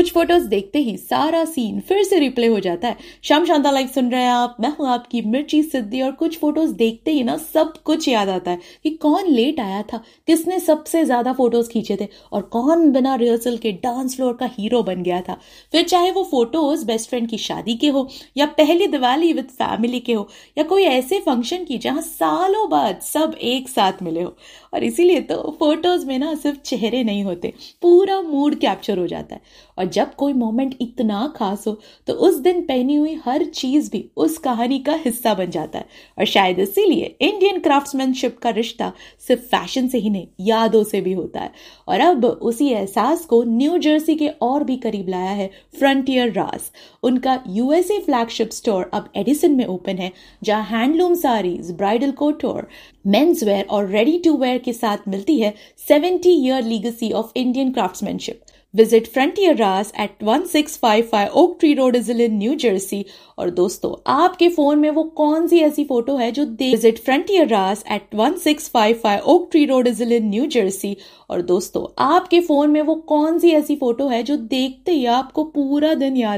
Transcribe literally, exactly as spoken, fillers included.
कुछ फोटोज देखते ही सारा सीन फिर से रिप्ले हो जाता है। शाम शांता लाइव सुन रहे हैं आप, मैं हूं आपकी मिर्ची सिद्धि। और कुछ फोटोज देखते ही ना सब कुछ याद आता है कि कौन लेट आया था, किसने सबसे ज्यादा फोटोज खींचे थे और कौन बिना रिहर्सल के डांस फ्लोर का हीरो बन गया था। फिर चाहे वो फोटोज बेस्ट फ्रेंड की शादी के हो या पहली दिवाली विद फैमिली के हो या कोई ऐसे फंक्शन की जहां सालों बाद सब एक साथ मिले हो। और इसीलिए तो फोटोज में ना सिर्फ चेहरे नहीं होते, पूरा मूड कैप्चर हो जाता है। और जब कोई मोमेंट इतना खास हो तो उस दिन पहनी हुई हर चीज भी उस कहानी का हिस्सा बन जाता है। और शायद इसीलिए इंडियन क्राफ्ट्समैनशिप का रिश्ता सिर्फ फैशन से ही नहीं, यादों से भी होता है। और अब उसी एहसास को न्यू जर्सी के और भी करीब लाया है फ्रंटियर रास। उनका यूएसए फ्लैगशिप स्टोर अब एडिसन में ओपन है, जहां handloom saris, bridal कोटोर, men's wear और रेडी टू वेयर के साथ मिलती है seventy year legacy of Indian craftsmanship. Visit Frontier Ras at sixteen fifty-five Oak Tree Road, Islin, New Jersey। और दोस्तों, आपके फोन में वो कौन सी ऐसी फोटो है जो दे Visit Frontier Ras at sixteen fifty-five Oak Tree Road, Islin, New Jersey। और दोस्तों, आपके फोन में वो कौन सी ऐसी फोटो है जो देखते ही आपको पूरा दिन याद